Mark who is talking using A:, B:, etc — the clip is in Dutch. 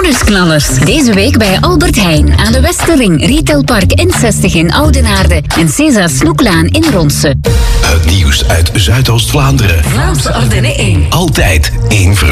A: Nieuwsknallers. Deze week bij Albert Heijn aan de Westerring, Retailpark N60 in Oudenaarde en César Snoeklaan in Ronse.
B: Het nieuws uit Zuidoost-Vlaanderen.
A: Vlaams Ardenne 1.
B: Altijd in